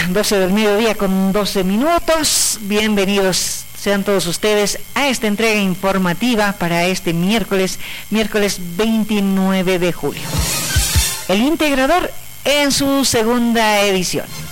12 del mediodía con 12 minutos. Bienvenidos sean todos ustedes a esta entrega informativa para este miércoles 29 de julio. El Integrador en su segunda edición.